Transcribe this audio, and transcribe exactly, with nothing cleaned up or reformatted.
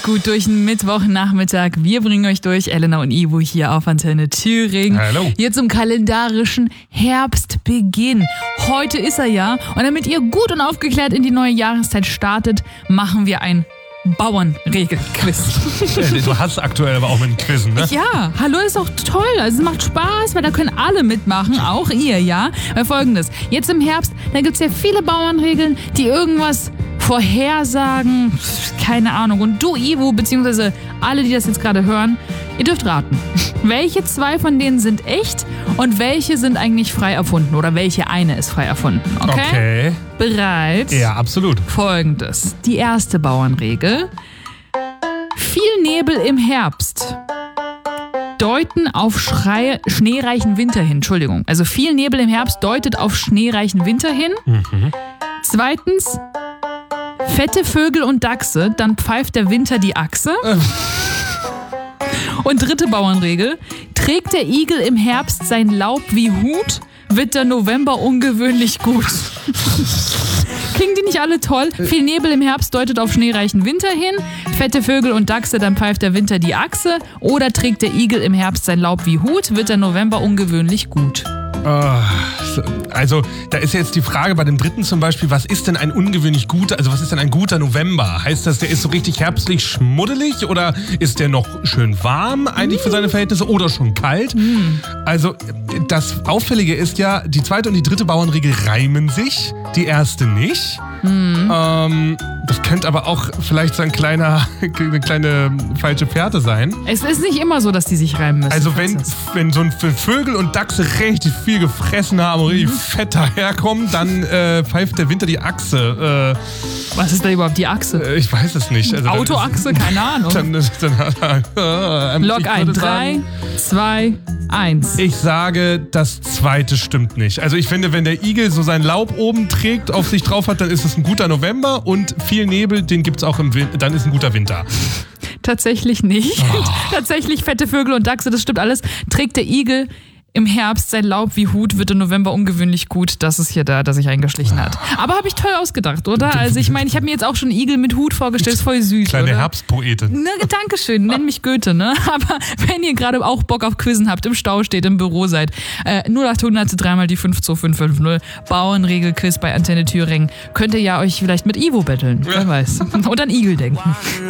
auch gut durch den Mittwochnachmittag. Wir bringen euch durch, Elena und Ivo hier auf Antenne Thüringen. Hallo. Hier zum kalendarischen Herbstbeginn. Heute ist er ja. Und damit ihr gut und aufgeklärt in die neue Jahreszeit startet, machen wir ein Bauernregel-Quiz. Du hast aktuell aber auch mit dem Quizzen, ne? Ja, hallo, ist auch toll. Also es macht Spaß, weil da können alle mitmachen, auch ihr, ja? Weil Folgendes, jetzt im Herbst, da gibt es ja viele Bauernregeln, die irgendwas vorhersagen, keine Ahnung. Und du, Ivo, beziehungsweise alle, die das jetzt gerade hören, ihr dürft raten. Welche zwei von denen sind echt und welche sind eigentlich frei erfunden? Oder welche eine ist frei erfunden? Okay? Okay. Bereit? Ja, absolut. Folgendes. Die erste Bauernregel. Viel Nebel im Herbst deuten auf Schrei- schneereichen Winter hin. Entschuldigung. Also viel Nebel im Herbst deutet auf schneereichen Winter hin. Mhm. Zweitens, fette Vögel und Dachse, dann pfeift der Winter die Achse. Und dritte Bauernregel. Trägt der Igel im Herbst sein Laub wie Hut, wird der November ungewöhnlich gut. Klingen die nicht alle toll? Viel Nebel im Herbst deutet auf schneereichen Winter hin. Fette Vögel und Dachse, dann pfeift der Winter die Achse. Oder trägt der Igel im Herbst sein Laub wie Hut, wird der November ungewöhnlich gut. Also, da ist jetzt die Frage bei dem dritten zum Beispiel, was ist denn ein ungewöhnlich guter, also was ist denn ein guter November? Heißt das, der ist so richtig herbstlich schmuddelig oder ist der noch schön warm eigentlich für seine Verhältnisse oder schon kalt? Mm. Also, das Auffällige ist ja, die zweite und die dritte Bauernregel reimen sich, die erste nicht. Mm. Ähm, das könnte aber auch vielleicht so ein kleiner, eine kleine falsche Fährte sein. Es ist nicht immer so, dass die sich reimen müssen. Also wenn, wenn so ein Vögel und Dachse richtig viel gefressen haben und richtig Mhm. fett daherkommen, dann äh, pfeift der Winter die Achse. Äh, Was ist da überhaupt die Achse? äh, ich weiß es nicht. Also Autoachse? Keine Ahnung. Dann ist, dann, äh, Log ich ein. würde Drei, sagen, zwei, eins. ich sage, das zweite stimmt nicht. Also ich finde, wenn der Igel so sein Laub oben trägt, auf sich drauf hat, dann ist es ein guter November und viel Nebel, den gibt's auch im Winter, dann ist ein guter Winter. Tatsächlich nicht. Oh. Tatsächlich fette Vögel und Dachse, das stimmt alles. Trägt der Igel im Herbst sein Laub wie Hut, wird im November ungewöhnlich gut. Das ist hier da, dass sich eingeschlichen hat. Aber habe ich toll ausgedacht, oder? Also ich meine, ich habe mir jetzt auch schon Igel mit Hut vorgestellt, ist voll süß, Kleine oder? Herbstpoete. Ne, Dankeschön, nenn mich Goethe, ne? Aber wenn ihr gerade auch Bock auf Quizzen habt, im Stau steht, im Büro seid, äh, null acht hundert dreimal die fünf zwei fünf fünf null, Bauernregel-Quiz bei Antenne Thüringen, könnt ihr ja euch vielleicht mit Ivo betteln, wer weiß. Und an Igel denken.